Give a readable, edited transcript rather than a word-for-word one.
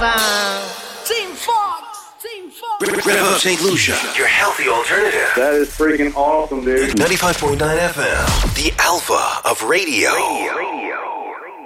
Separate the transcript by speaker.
Speaker 1: Team Fox! Team Fox!
Speaker 2: Rev Up St. Lucia, your healthy alternative.
Speaker 3: That is freaking awesome, dude.
Speaker 2: 95.9 FM, the alpha of radio.